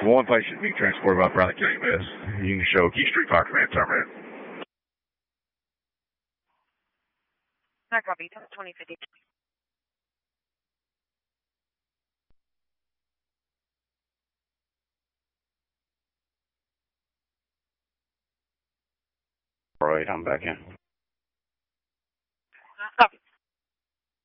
One place should be transported by Bradley County West. You can show Key Street Fire Command terminated. I copy. 2050. All right, I'm back in.